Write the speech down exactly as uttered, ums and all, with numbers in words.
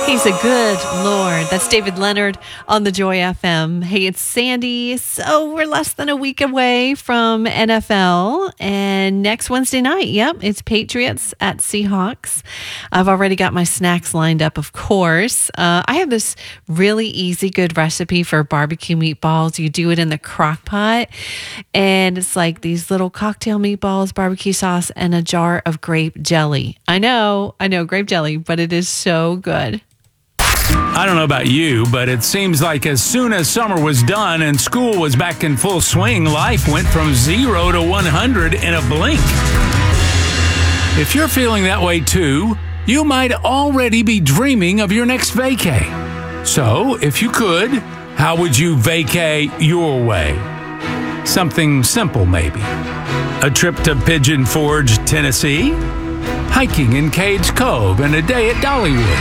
He's a good Lord. That's David Leonard on the Joy F M. Hey, it's Sandy. So we're less than a week away from N F L. And next Wednesday night, yep, it's Patriots at Seahawks. I've already got my snacks lined up, of course. Uh, I have this really easy, good recipe for barbecue meatballs. You do it in the crock pot. And it's like these little cocktail meatballs, barbecue sauce, and a jar of grape jelly. I know, I know, grape jelly, but it is so good. I don't know about you, but it seems like as soon as summer was done and school was back in full swing, life went from zero to one hundred in a blink. If you're feeling that way too, you might already be dreaming of your next vacay. So, if you could, how would you vacay your way? Something simple, maybe. A trip to Pigeon Forge, Tennessee? Hiking in Cades Cove and a day at Dollywood?